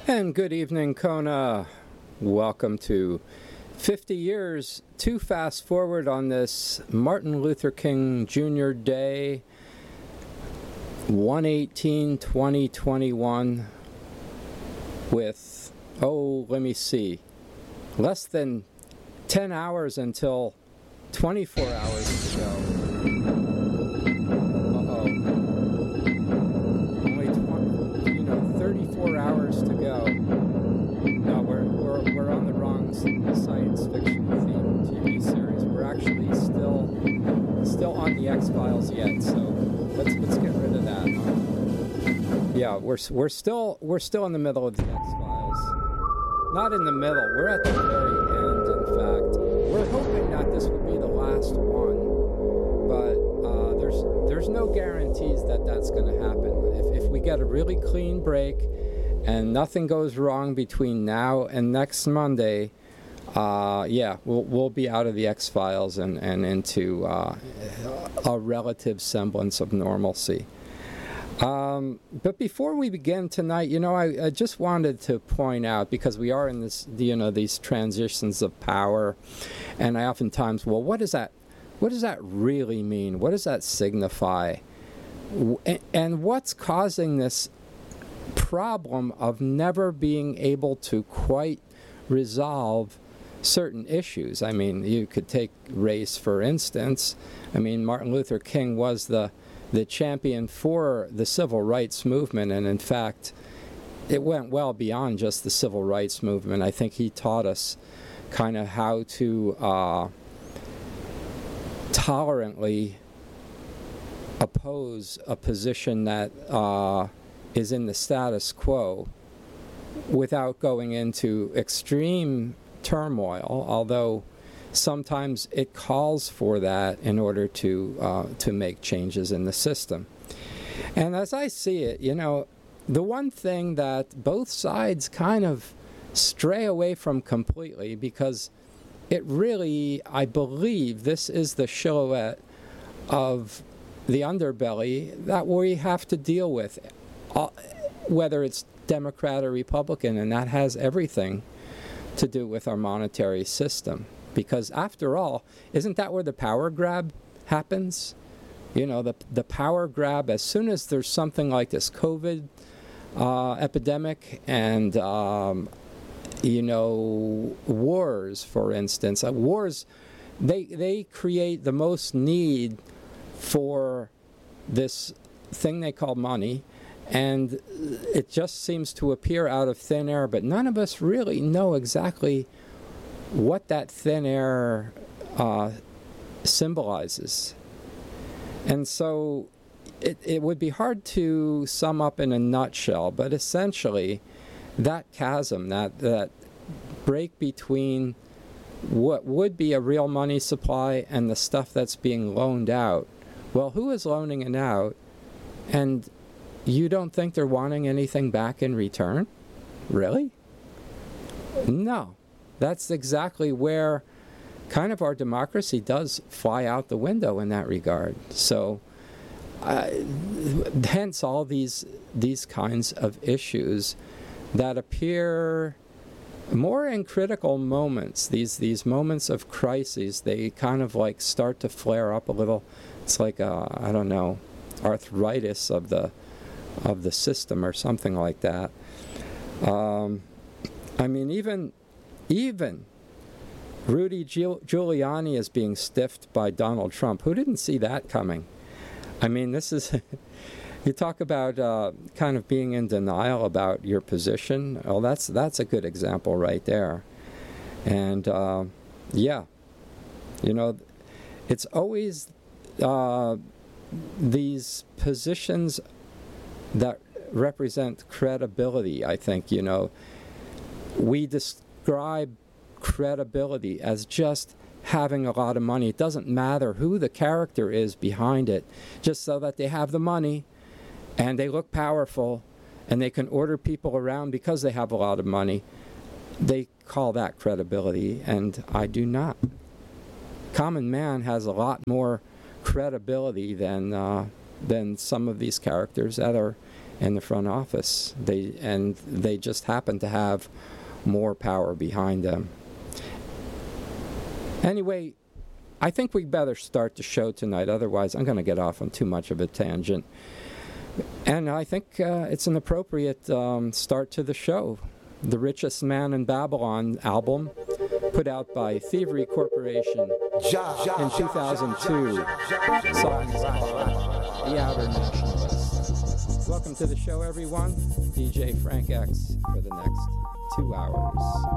And good evening, Kona. Welcome to 50 years to fast forward on this Martin Luther King Jr. Day, 1/18/2021, with, let me see, less than 10 hours until 24 hours to go. Only 34 hours to go. No, we're on the wrong science fiction themed TV series. We're actually still on the X-Files yet, so let's get rid of that. Yeah, we're still in the middle of the X-Files. Not in the middle. We're at the very end, in fact. We're hoping that this will be the last one, but there's no guarantees that that's going to happen. If we get a really clean break and nothing goes wrong between now and next Monday, we'll be out of the X-Files and into a relative semblance of normalcy. But before we begin tonight, I just wanted to point out, because we are in this, these transitions of power, and I oftentimes, what does that really mean? What does that signify? And what's causing this problem of never being able to quite resolve certain issues? I mean, you could take race, for instance. I mean, Martin Luther King was the champion for the civil rights movement, and in fact, it went well beyond just the civil rights movement. I think he taught us kind of how to tolerantly oppose a position that is in the status quo without going into extreme turmoil, although sometimes it calls for that in order to make changes in the system. And as I see it, the one thing that both sides kind of stray away from completely, because it really, I believe, this is the silhouette of the underbelly that we have to deal with, whether it's Democrat or Republican, and that has everything to do with our monetary system. Because after all, isn't that where the power grab happens? The power grab, as soon as there's something like this COVID epidemic and, wars, for instance. Wars, they create the most need for this thing they call money, and it just seems to appear out of thin air, but none of us really know exactly what that thin air symbolizes. And so it would be hard to sum up in a nutshell, but essentially that chasm, that break between what would be a real money supply and the stuff that's being loaned out. Well, who is loaning it out? And you don't think they're wanting anything back in return? Really? No. That's exactly where kind of our democracy does fly out the window in that regard. So, hence all these kinds of issues that appear more in critical moments. These moments of crises, they kind of like start to flare up a little. It's like arthritis of the system or something like that. I mean, even Rudy Giuliani is being stiffed by Donald Trump. Who didn't see that coming? I mean, this is, you talk about kind of being in denial about your position. Well, that's a good example right there. And it's always these positions that represent credibility, I think. We describe credibility as just having a lot of money. It doesn't matter who the character is behind it, just so that they have the money and they look powerful and they can order people around because they have a lot of money. They call that credibility, and I do not. Common man has a lot more credibility than some of these characters that are in the front office. They just happen to have more power behind them. Anyway, I think we better start the show tonight. Otherwise, I'm going to get off on too much of a tangent. And I think it's an appropriate start to the show. The Richest Man in Babylon album, put out by Thievery Corporation in 2002. Song is called The Outer Nationalists. Welcome to the show, everyone. DJ Frank X for the next 2 hours.